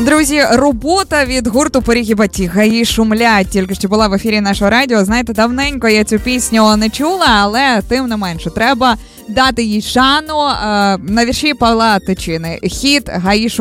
Друзі, робота від гурту «Поріг і батіг». Гаї шумлять. Тільки що була в ефірі нашого радіо. Знаєте, давненько я цю пісню не чула, але тим не менше. Треба дати їй шану. На вірші Павла Тичини. Хіт «Гаї шумлять».